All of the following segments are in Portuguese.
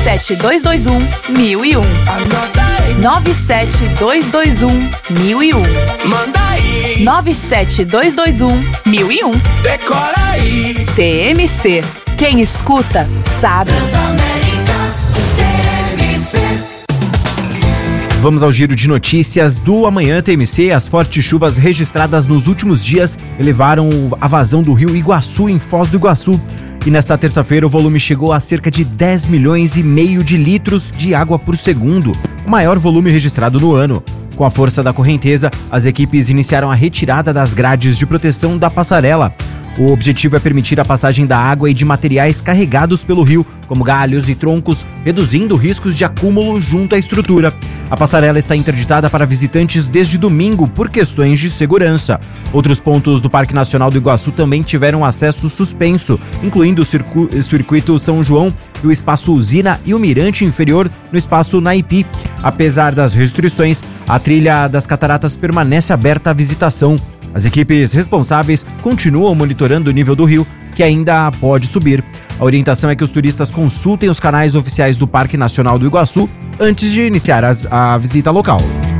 97221-1001. 97221-1001. Manda aí. 97221-1001. Decora aí. TMC. Quem escuta, sabe. Transamérica, TMC. Vamos ao giro de notícias do Amanhã TMC. As fortes chuvas registradas nos últimos dias elevaram a vazão do rio Iguaçu em Foz do Iguaçu. E nesta terça-feira o volume chegou a cerca de 10 milhões e meio de litros de água por segundo, o maior volume registrado no ano. Com a força da correnteza, as equipes iniciaram a retirada das grades de proteção da passarela. O objetivo é permitir a passagem da água e de materiais carregados pelo rio, como galhos e troncos, reduzindo riscos de acúmulo junto à estrutura. A passarela está interditada para visitantes desde domingo por questões de segurança. Outros pontos do Parque Nacional do Iguaçu também tiveram acesso suspenso, incluindo o Circuito São João, o Espaço Usina e o Mirante Inferior no Espaço Naipi. Apesar das restrições, a trilha das cataratas permanece aberta à visitação. As equipes responsáveis continuam monitorando o nível do rio, que ainda pode subir. A orientação é que os turistas consultem os canais oficiais do Parque Nacional do Iguaçu antes de iniciar a visita local.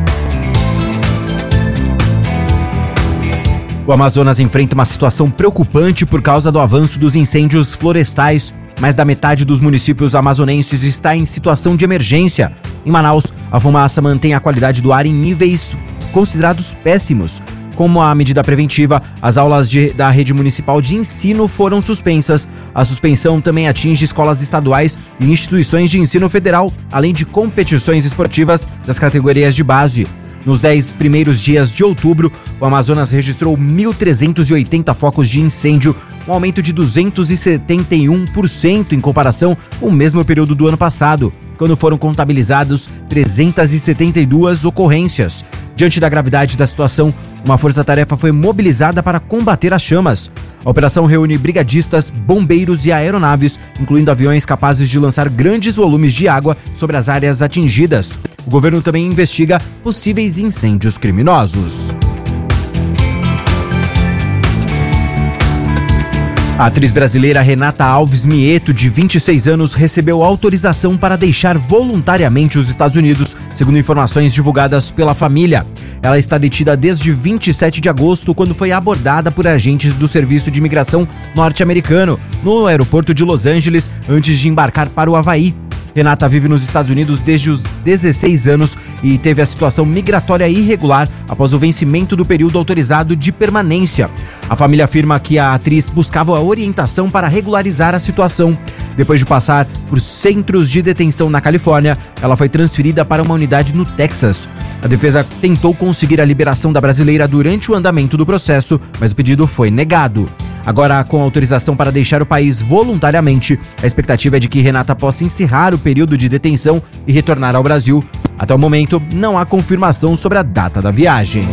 O Amazonas enfrenta uma situação preocupante por causa do avanço dos incêndios florestais. Mais da metade dos municípios amazonenses está em situação de emergência. Em Manaus, a fumaça mantém a qualidade do ar em níveis considerados péssimos. Como a medida preventiva, as aulas da rede municipal de ensino foram suspensas. A suspensão também atinge escolas estaduais e instituições de ensino federal, além de competições esportivas das categorias de base. Nos 10 primeiros dias de outubro, o Amazonas registrou 1.380 focos de incêndio, um aumento de 271% em comparação com o mesmo período do ano passado, quando foram contabilizados 372 ocorrências. Diante da gravidade da situação, uma força-tarefa foi mobilizada para combater as chamas. A operação reúne brigadistas, bombeiros e aeronaves, incluindo aviões capazes de lançar grandes volumes de água sobre as áreas atingidas. O governo também investiga possíveis incêndios criminosos. A atriz brasileira Renata Alves Mieto, de 26 anos, recebeu autorização para deixar voluntariamente os Estados Unidos, segundo informações divulgadas pela família. Ela está detida desde 27 de agosto, quando foi abordada por agentes do Serviço de Imigração norte-americano, no aeroporto de Los Angeles, antes de embarcar para o Havaí. Renata vive nos Estados Unidos desde os 16 anos e teve a situação migratória irregular após o vencimento do período autorizado de permanência. A família afirma que a atriz buscava a orientação para regularizar a situação. Depois de passar por centros de detenção na Califórnia, ela foi transferida para uma unidade no Texas. A defesa tentou conseguir a liberação da brasileira durante o andamento do processo, mas o pedido foi negado. Agora, com autorização para deixar o país voluntariamente, a expectativa é de que Renata possa encerrar o período de detenção e retornar ao Brasil. Até o momento, não há confirmação sobre a data da viagem.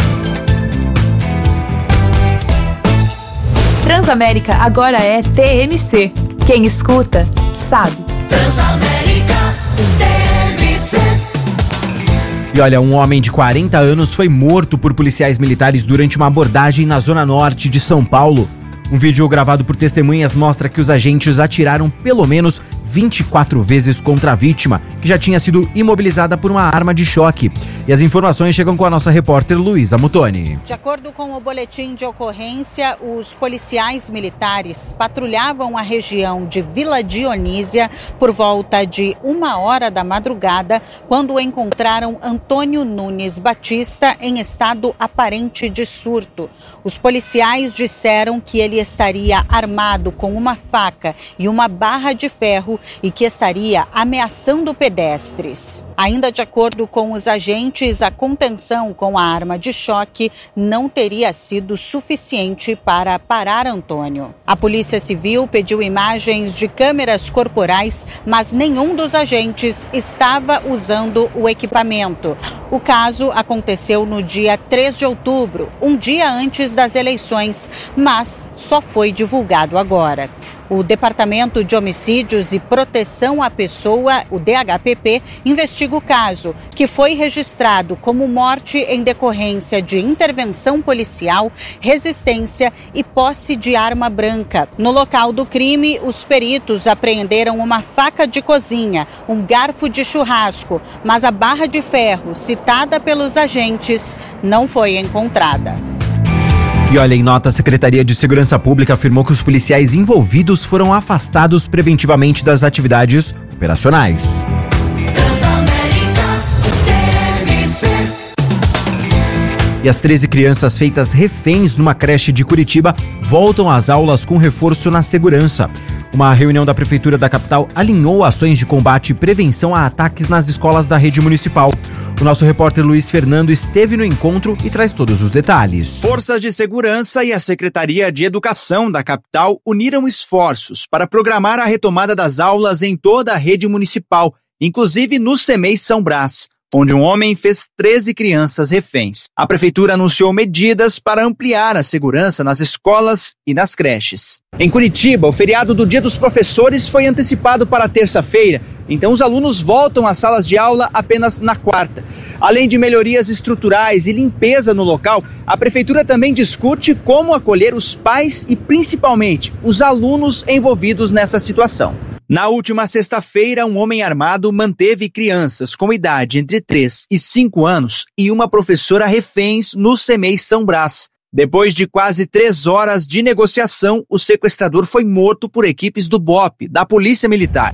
Transamérica agora é TMC. Quem escuta, sabe. Transamérica, TMC. E olha, um homem de 40 anos foi morto por policiais militares durante uma abordagem na zona norte de São Paulo. Um vídeo gravado por testemunhas mostra que os agentes atiraram pelo menos 24 vezes contra a vítima, que já tinha sido imobilizada por uma arma de choque. E as informações chegam com a nossa repórter Luísa Mutoni. De acordo com o boletim de ocorrência, os policiais militares patrulhavam a região de Vila Dionísia por volta de 1h da madrugada, quando encontraram Antônio Nunes Batista em estado aparente de surto. Os policiais disseram que ele estaria armado com uma faca e uma barra de ferro e que estaria ameaçando pedestres. Ainda de acordo com os agentes, a contenção com a arma de choque não teria sido suficiente para parar Antônio. A Polícia Civil pediu imagens de câmeras corporais, mas nenhum dos agentes estava usando o equipamento. O caso aconteceu no dia 3 de outubro, um dia antes das eleições, mas só foi divulgado agora. O Departamento de Homicídios e Proteção à Pessoa, o DHPP, investiga o caso, que foi registrado como morte em decorrência de intervenção policial, resistência e posse de arma branca. No local do crime, os peritos apreenderam uma faca de cozinha, um garfo de churrasco, mas a barra de ferro, citada pelos agentes, não foi encontrada. E olha, em nota, a Secretaria de Segurança Pública afirmou que os policiais envolvidos foram afastados preventivamente das atividades operacionais. E as 13 crianças feitas reféns numa creche de Curitiba voltam às aulas com reforço na segurança. Uma reunião da Prefeitura da capital alinhou ações de combate e prevenção a ataques nas escolas da rede municipal. O nosso repórter Luiz Fernando esteve no encontro e traz todos os detalhes. Forças de segurança e a Secretaria de Educação da capital uniram esforços para programar a retomada das aulas em toda a rede municipal, inclusive no CEMEI São Brás, onde um homem fez 13 crianças reféns. A prefeitura anunciou medidas para ampliar a segurança nas escolas e nas creches. Em Curitiba, o feriado do Dia dos Professores foi antecipado para terça-feira, então os alunos voltam às salas de aula apenas na quarta. Além de melhorias estruturais e limpeza no local, a prefeitura também discute como acolher os pais e, principalmente, os alunos envolvidos nessa situação. Na última sexta-feira, um homem armado manteve crianças com idade entre 3 e 5 anos e uma professora reféns no CEMEI São Brás. Depois de quase 3 horas de negociação, o sequestrador foi morto por equipes do BOPE, da Polícia Militar.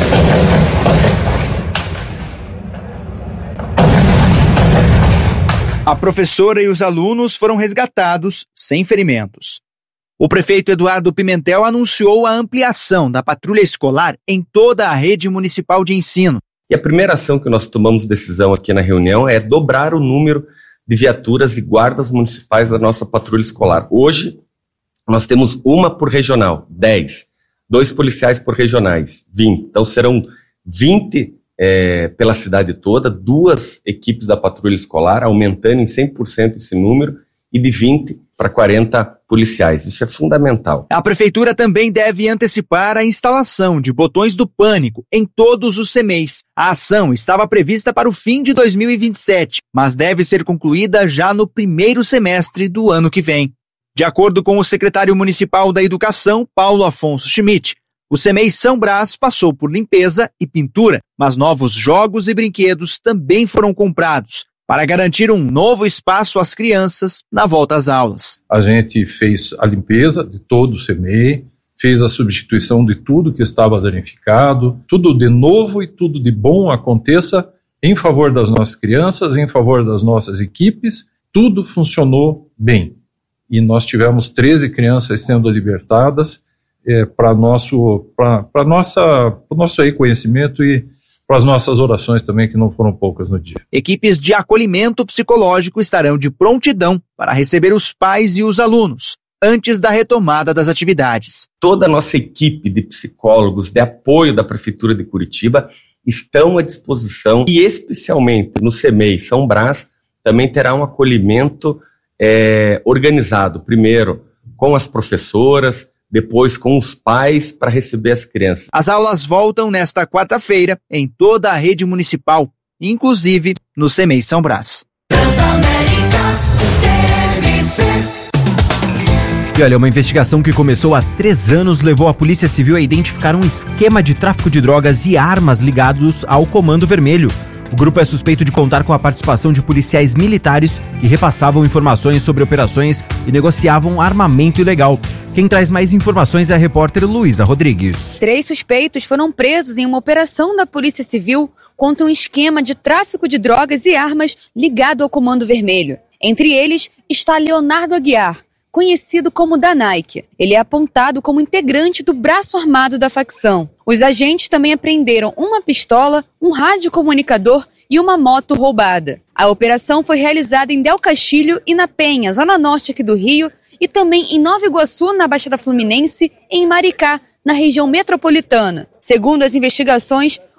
A professora e os alunos foram resgatados sem ferimentos. O prefeito Eduardo Pimentel anunciou a ampliação da patrulha escolar em toda a rede municipal de ensino. E a primeira ação que nós tomamos decisão aqui na reunião é dobrar o número de viaturas e guardas municipais da nossa patrulha escolar. Hoje, nós temos uma por regional, 10. 2 policiais por regionais, 20. Então serão 20 pela cidade toda, 2 equipes da patrulha escolar, aumentando em 100% esse número, e de 20 para 40 policiais. Isso é fundamental. A prefeitura também deve antecipar a instalação de botões do pânico em todos os CEMEIs. A ação estava prevista para o fim de 2027, mas deve ser concluída já no primeiro semestre do ano que vem. De acordo com o secretário municipal da Educação, Paulo Afonso Schmidt, o CEMEI São Brás passou por limpeza e pintura, mas novos jogos e brinquedos também foram comprados para garantir um novo espaço às crianças na volta às aulas. A gente fez a limpeza de todo o CEMEI, fez a substituição de tudo que estava danificado, tudo de novo e tudo de bom aconteça em favor das nossas crianças, em favor das nossas equipes, tudo funcionou bem. E nós tivemos 13 crianças sendo libertadas para nosso reconhecimento e para as nossas orações também, que não foram poucas no dia. Equipes de acolhimento psicológico estarão de prontidão para receber os pais e os alunos antes da retomada das atividades. Toda a nossa equipe de psicólogos de apoio da Prefeitura de Curitiba estão à disposição e especialmente no CEMEI São Brás também terá um acolhimento organizado, primeiro com as professoras, depois com os pais para receber as crianças. As aulas voltam nesta quarta-feira em toda a rede municipal, inclusive no CEMEI São Brás. E olha, uma investigação que começou há 3 anos levou a Polícia Civil a identificar um esquema de tráfico de drogas e armas ligados ao Comando Vermelho. O grupo é suspeito de contar com a participação de policiais militares que repassavam informações sobre operações e negociavam armamento ilegal. Quem traz mais informações é a repórter Luísa Rodrigues. 3 suspeitos foram presos em uma operação da Polícia Civil contra um esquema de tráfico de drogas e armas ligado ao Comando Vermelho. Entre eles está Leonardo Aguiar, conhecido como Danaique. Ele é apontado como integrante do braço armado da facção. Os agentes também apreenderam uma pistola, um radiocomunicador e uma moto roubada. A operação foi realizada em Del Castilho e na Penha, zona norte aqui do Rio, e também em Nova Iguaçu, na Baixada Fluminense, e em Maricá, na região metropolitana. Segundo as investigações,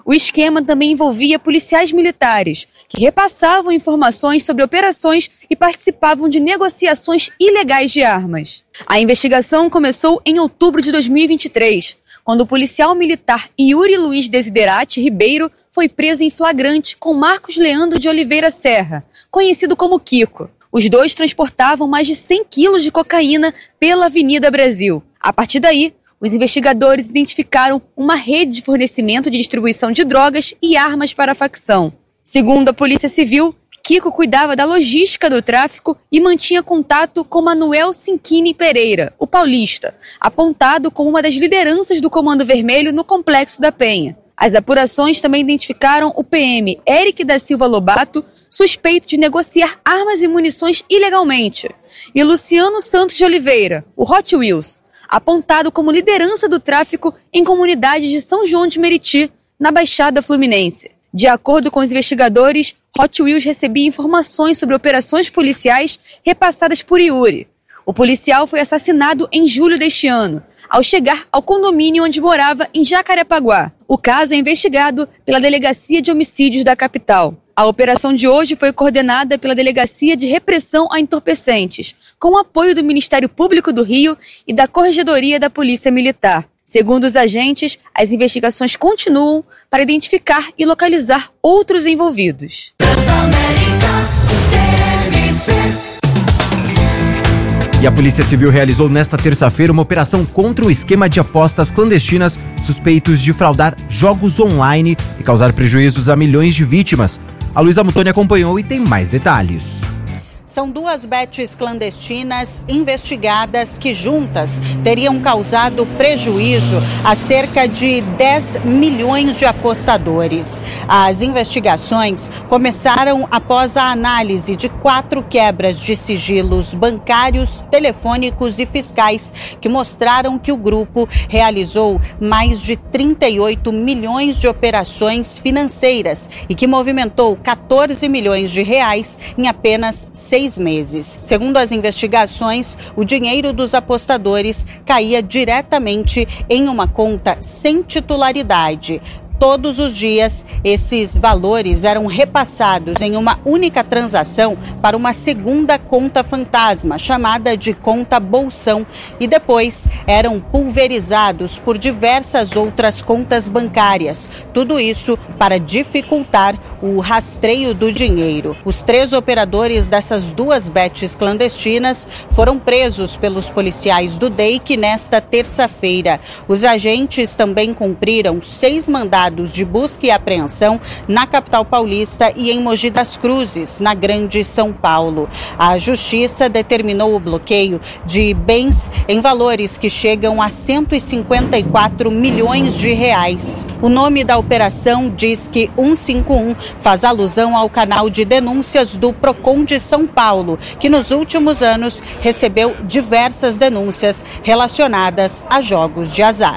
O esquema também envolvia policiais militares, que repassavam informações sobre operações e participavam de negociações ilegais de armas. A investigação começou em outubro de 2023, quando o policial militar Yuri Luiz Desiderati Ribeiro foi preso em flagrante com Marcos Leandro de Oliveira Serra, conhecido como Kiko. Os dois transportavam mais de 100 quilos de cocaína pela Avenida Brasil. A partir daí, os investigadores identificaram uma rede de fornecimento de distribuição de drogas e armas para a facção. Segundo a Polícia Civil, Kiko cuidava da logística do tráfico e mantinha contato com Manuel Cinquini Pereira, o paulista, apontado como uma das lideranças do Comando Vermelho no Complexo da Penha. As apurações também identificaram o PM Eric da Silva Lobato, suspeito de negociar armas e munições ilegalmente, e Luciano Santos de Oliveira, o Hot Wheels, apontado como liderança do tráfico em comunidades de São João de Meriti, na Baixada Fluminense. De acordo com os investigadores, Hot Wheels recebia informações sobre operações policiais repassadas por Yuri. O policial foi assassinado em julho deste ano, ao chegar ao condomínio onde morava em Jacarepaguá. O caso é investigado pela Delegacia de Homicídios da capital. A operação de hoje foi coordenada pela Delegacia de Repressão a Entorpecentes, com o apoio do Ministério Público do Rio e da Corregedoria da Polícia Militar. Segundo os agentes, as investigações continuam para identificar e localizar outros envolvidos. E a Polícia Civil realizou nesta terça-feira uma operação contra um esquema de apostas clandestinas suspeitos de fraudar jogos online e causar prejuízos a milhões de vítimas. A Luísa Mutoni acompanhou e tem mais detalhes. São duas bets clandestinas investigadas que juntas teriam causado prejuízo a cerca de 10 milhões de apostadores. As investigações começaram após a análise de 4 quebras de sigilos bancários, telefônicos e fiscais que mostraram que o grupo realizou mais de 38 milhões de operações financeiras e que movimentou 14 milhões de reais em apenas 6 meses. Segundo as investigações, o dinheiro dos apostadores caía diretamente em uma conta sem titularidade. Todos os dias, esses valores eram repassados em uma única transação para uma segunda conta fantasma, chamada de conta bolsão, e depois eram pulverizados por diversas outras contas bancárias. Tudo isso para dificultar o rastreio do dinheiro. Os 3 operadores dessas duas bets clandestinas foram presos pelos policiais do DEIC nesta terça-feira. Os agentes também cumpriram 6 mandados de busca e apreensão na capital paulista e em Mogi das Cruzes, na Grande São Paulo. A Justiça determinou o bloqueio de bens em valores que chegam a 154 milhões de reais. O nome da operação Disque 151 faz alusão ao canal de denúncias do Procon de São Paulo, que nos últimos anos recebeu diversas denúncias relacionadas a jogos de azar.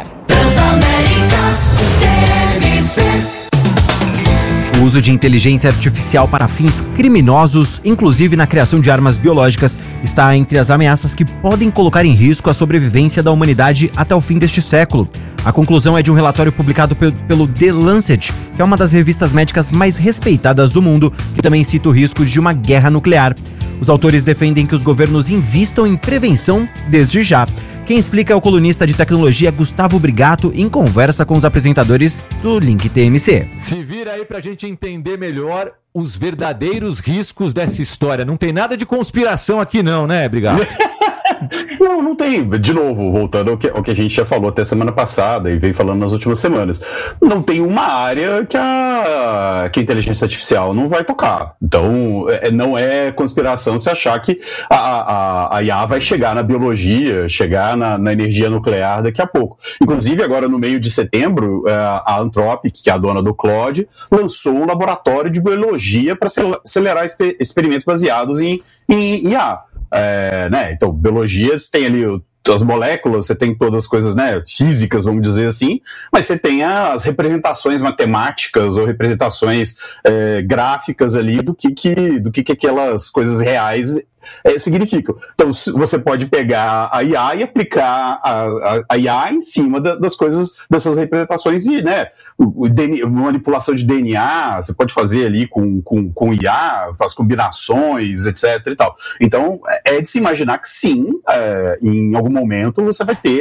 O uso de inteligência artificial para fins criminosos, inclusive na criação de armas biológicas, está entre as ameaças que podem colocar em risco a sobrevivência da humanidade até o fim deste século. A conclusão é de um relatório publicado pelo The Lancet, que é uma das revistas médicas mais respeitadas do mundo, que também cita o risco de uma guerra nuclear. Os autores defendem que os governos invistam em prevenção desde já. Quem explica é o colunista de tecnologia Gustavo Brigato em conversa com os apresentadores do Link TMC. Se vira aí pra gente entender melhor os verdadeiros riscos dessa história. Não tem nada de conspiração aqui não, né, Brigato? Não tem. De novo, voltando ao que a gente já falou até semana passada e veio falando nas últimas semanas. Não tem uma área que a inteligência artificial não vai tocar. Então, não é conspiração se achar que a IA vai chegar na biologia, chegar na energia nuclear daqui a pouco. Inclusive, agora no meio de setembro, a Anthropic, que é a dona do Claude, lançou um laboratório de biologia para acelerar experimentos baseados em IA. Então, biologia, você tem ali as moléculas, você tem todas as coisas, né, físicas, vamos dizer assim, mas você tem as representações matemáticas ou representações gráficas ali do que aquelas coisas reais significam. Então, você pode pegar a IA e aplicar a IA em cima das coisas, dessas representações, e, né, manipulação de DNA, você pode fazer ali com IA, as combinações, etc. e tal. Então, é de se imaginar que sim, em algum momento você vai ter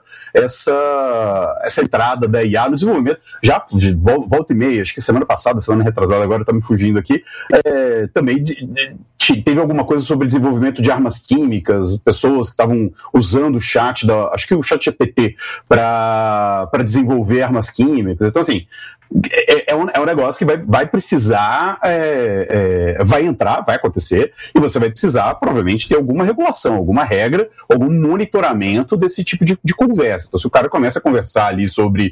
essa entrada da IA no desenvolvimento. Já de volta e meia, acho que semana passada, semana retrasada, agora está me fugindo aqui, também teve alguma coisa sobre desenvolvimento de armas químicas, pessoas que estavam usando o chat, acho que o ChatGPT, para desenvolver armas químicas. Então, assim, é um negócio que vai precisar, vai entrar, vai acontecer, e você vai precisar, provavelmente, ter alguma regulação, alguma regra, algum monitoramento desse tipo de conversa. Então, se o cara começa a conversar ali sobre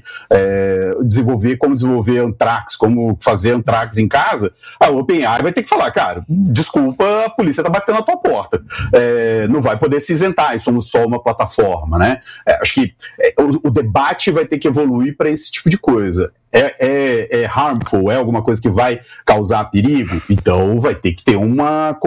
como desenvolver Anthrax, como fazer Anthrax em casa, a OpenAI vai ter que falar, cara, desculpa, a polícia tá batendo na tua porta. Não vai poder se isentar, e somos só uma plataforma, né? Acho que o debate vai ter que evoluir para esse tipo de coisa. É harmful, é alguma coisa que vai causar perigo, então vai ter que ter uma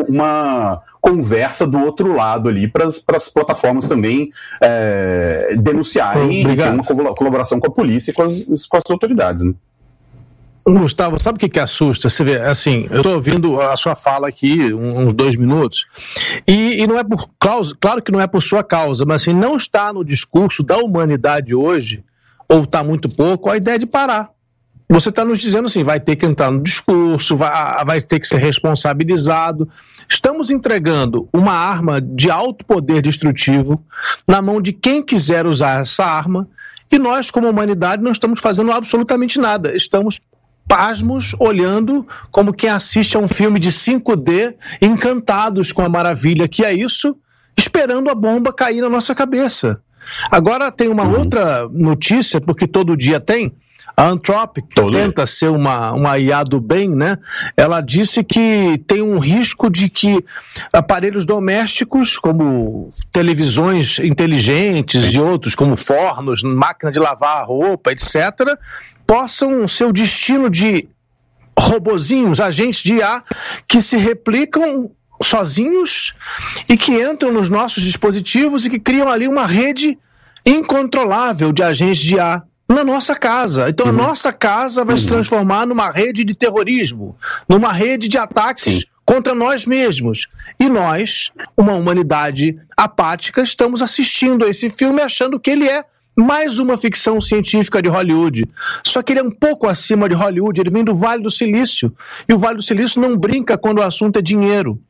conversa do outro lado ali para as plataformas também denunciarem, e ter uma colaboração com a polícia e com as autoridades, né? Gustavo, sabe o que assusta? Você vê, assim, eu estou ouvindo a sua fala aqui, uns 2 minutos, e não é por causa, claro que não é por sua causa, mas assim, não está no discurso da humanidade hoje, ou está muito pouco, a ideia de parar. Você está nos dizendo assim, vai ter que entrar no discurso, vai ter que ser responsabilizado. Estamos entregando uma arma de alto poder destrutivo na mão de quem quiser usar essa arma, e nós, como humanidade, não estamos fazendo absolutamente nada. Estamos pasmos, olhando como quem assiste a um filme de 5D, encantados com a maravilha que é isso, esperando a bomba cair na nossa cabeça. Agora tem uma outra notícia, porque todo dia tem. A Anthropic, que tenta ser uma IA do bem, né? Ela disse que tem um risco de que aparelhos domésticos, como televisões inteligentes e outros, como fornos, máquina de lavar roupa, etc., possam ser o destino de robozinhos, agentes de IA, que se replicam sozinhos e que entram nos nossos dispositivos e que criam ali uma rede incontrolável de agentes de IA na nossa casa. Então a nossa casa vai se transformar numa rede de terrorismo, numa rede de ataques contra nós mesmos. E nós, uma humanidade apática, estamos assistindo a esse filme achando que ele é mais uma ficção científica de Hollywood. Só que ele é um pouco acima de Hollywood, ele vem do Vale do Silício. E o Vale do Silício não brinca quando o assunto é dinheiro.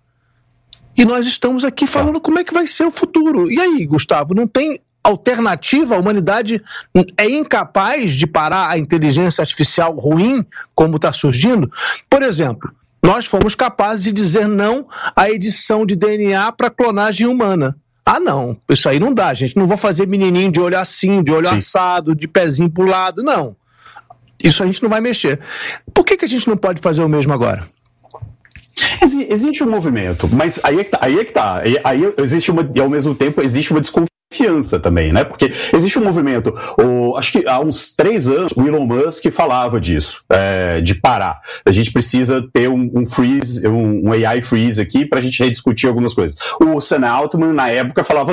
E nós estamos aqui falando como é que vai ser o futuro. E aí, Gustavo, não tem alternativa? A humanidade é incapaz de parar a inteligência artificial ruim, como está surgindo? Por exemplo, nós fomos capazes de dizer não à edição de DNA para clonagem humana. Ah, não, isso aí não dá, gente. Não vou fazer menininho de olho assim, de olho assado, de pezinho pro lado, não. Isso a gente não vai mexer. Por que a gente não pode fazer o mesmo agora? Existe um movimento, mas aí é que tá. Aí existe e ao mesmo tempo existe uma desconfiança também, né? Porque existe um movimento, acho que há uns 3 anos o Elon Musk falava disso, de parar. A gente precisa ter um freeze, um AI freeze aqui pra gente rediscutir algumas coisas. O Sam Altman na época falava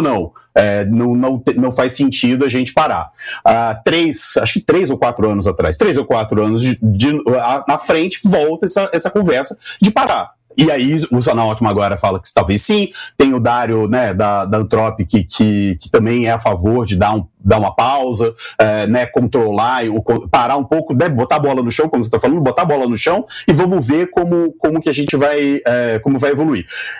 não faz sentido a gente parar. Acho que 3 ou 4 anos atrás, 3 ou 4 anos na frente, volta essa conversa de parar. E aí o Sam Altman agora fala que talvez sim. Tem o Dario, né, da Anthropic, que também é a favor de dar uma pausa, né, controlar, parar um pouco, né, botar a bola no chão, como você está falando, botar a bola no chão, e vamos ver como que a gente vai evoluir.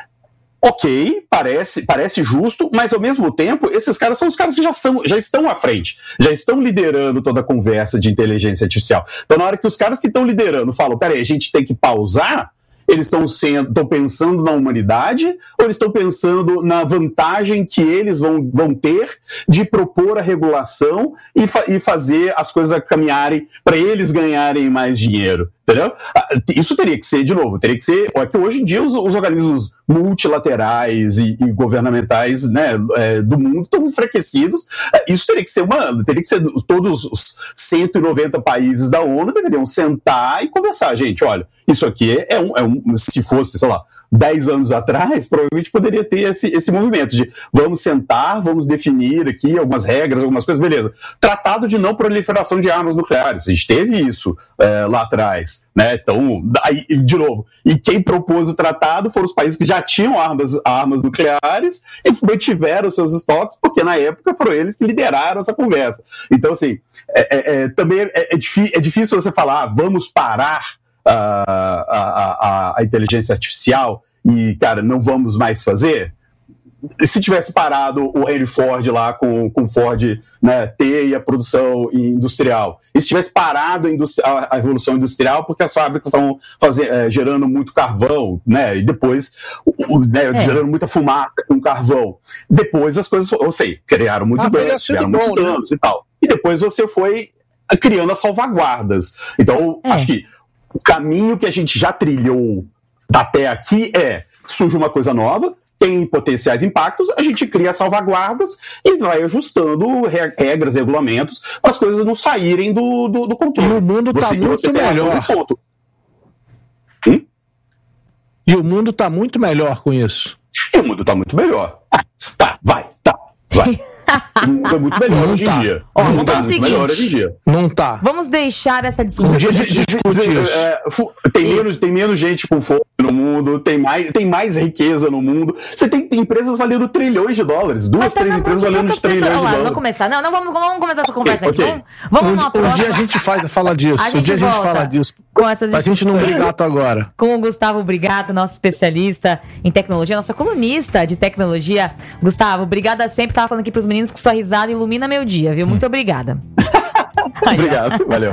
Ok, parece justo, mas ao mesmo tempo, esses caras são os caras que já estão à frente, já estão liderando toda a conversa de inteligência artificial. Então, na hora que os caras que estão liderando falam, peraí, a gente tem que pausar, eles estão pensando na humanidade ou eles estão pensando na vantagem que eles vão ter de propor a regulação e fazer as coisas caminharem para eles ganharem mais dinheiro? Entendeu? Isso teria que ser, de novo, é que hoje em dia os organismos multilaterais e governamentais, né, do mundo estão enfraquecidos. Isso teria que ser todos os 190 países da ONU deveriam sentar e conversar. Gente, olha, isso aqui se fosse, sei lá, 10 anos atrás, provavelmente poderia ter esse movimento de vamos sentar, vamos definir aqui algumas regras, algumas coisas, beleza. Tratado de não proliferação de armas nucleares, a gente teve isso lá atrás, né? Então, aí, de novo, e quem propôs o tratado foram os países que já tinham armas nucleares e mantiveram seus estoques, porque na época foram eles que lideraram essa conversa. Então, assim, também é difícil você falar, vamos parar a inteligência artificial e, cara, não vamos mais fazer. Se tivesse parado o Henry Ford lá com Ford, né, T e a produção industrial, e se tivesse parado a revolução industrial porque as fábricas estavam gerando muito carvão, né, e depois gerando muita fumaça com carvão, depois as coisas, eu sei, criaram muito dano, criaram muitos danos, né? E tal. E depois você foi criando as salvaguardas. Então, acho que o caminho que a gente já trilhou até aqui surge uma coisa nova, tem potenciais impactos, a gente cria salvaguardas e vai ajustando regras, regulamentos, para as coisas não saírem do controle. E o mundo está muito melhor. E o mundo está muito melhor com isso. E o mundo está muito melhor. Vai. O mundo é muito melhor hoje em dia. Ó, então é o seguinte, não tá. Vamos deixar essa discussão. Tem menos gente com fome no mundo, tem mais riqueza no mundo. Você tem empresas valendo trilhões de dólares. Três empresas valendo trilhões de dólares. Vamos começar. Não, vamos começar essa conversa aqui. Vamos numa próxima. Um dia a gente fala disso. Com essas pra gente não brigar agora. Com o Gustavo Brigato, nosso especialista em tecnologia, nossa colunista de tecnologia. Gustavo, obrigada sempre. Tava falando aqui pros meninos que sua risada ilumina meu dia, viu? Muito obrigada. Obrigado, valeu.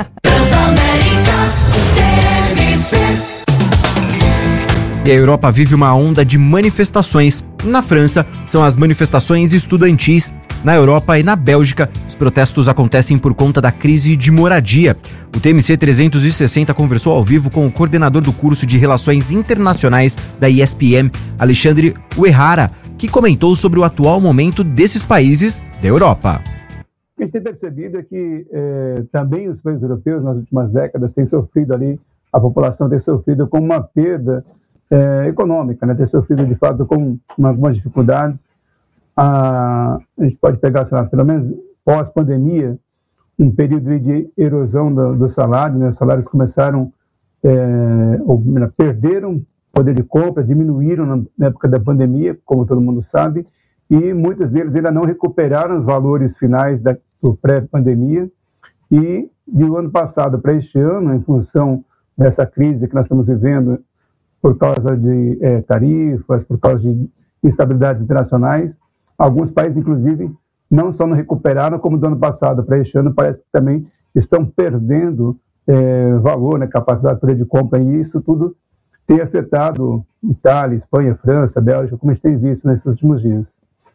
E a Europa vive uma onda de manifestações. Na França, são as manifestações estudantis. Na Europa e na Bélgica, os protestos acontecem por conta da crise de moradia. O TMC 360 conversou ao vivo com o coordenador do curso de Relações Internacionais da ESPM, Alexandre Uehara, que comentou sobre o atual momento desses países da Europa. O que a gente tem percebido é que também os países europeus, nas últimas décadas, têm sofrido ali, a população tem sofrido com uma perda econômica, né? Tem sofrido, de fato, com algumas dificuldades. A gente pode pegar, sei lá, pelo menos pós-pandemia, um período de erosão do salário, né? Os salários começaram, perderam poder de compra, diminuíram na época da pandemia, como todo mundo sabe, e muitos deles ainda não recuperaram os valores finais do pré-pandemia. E do ano passado para este ano, em função dessa crise que nós estamos vivendo, por causa de tarifas, por causa de instabilidades internacionais, alguns países, inclusive, não só não recuperaram, como do ano passado para este ano, parece que também estão perdendo valor, né, capacidade de poder de compra, e isso tudo tem afetado Itália, Espanha, França, Bélgica, como a gente tem visto nesses últimos dias.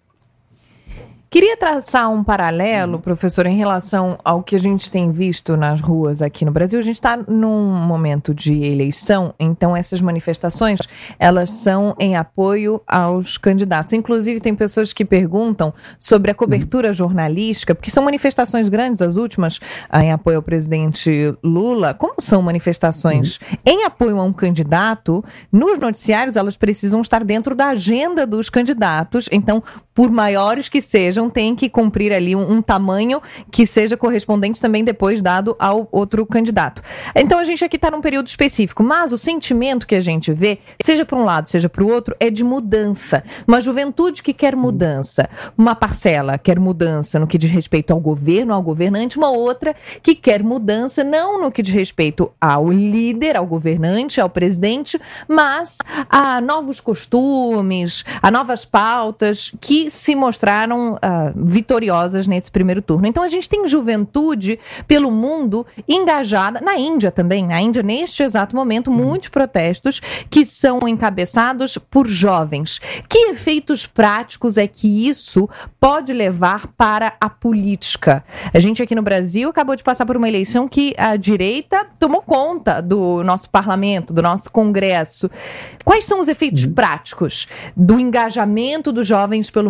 Queria traçar um paralelo, professor, em relação ao que a gente tem visto nas ruas aqui no Brasil. A gente está num momento de eleição, então essas manifestações, elas são em apoio aos candidatos. Inclusive, tem pessoas que perguntam sobre a cobertura jornalística, porque são manifestações grandes, as últimas, em apoio ao presidente Lula. Como são manifestações em apoio a um candidato, nos noticiários elas precisam estar dentro da agenda dos candidatos, então, por maiores que sejam, tem que cumprir ali um tamanho que seja correspondente também depois dado ao outro candidato. Então a gente aqui está num período específico, mas o sentimento que a gente vê, seja para um lado, seja para o outro, é de mudança. Uma juventude que quer mudança, uma parcela quer mudança no que diz respeito ao governo, ao governante, uma outra que quer mudança não no que diz respeito ao líder, ao governante, ao presidente, mas a novos costumes, a novas pautas que se mostraram vitoriosas nesse primeiro turno. Então a gente tem juventude pelo mundo engajada, na Índia também, na Índia neste exato momento, muitos protestos que são encabeçados por jovens. Que efeitos práticos é que isso pode levar para a política? A gente aqui no Brasil acabou de passar por uma eleição que a direita tomou conta do nosso parlamento, do nosso Congresso. Quais são os efeitos práticos do engajamento dos jovens pelo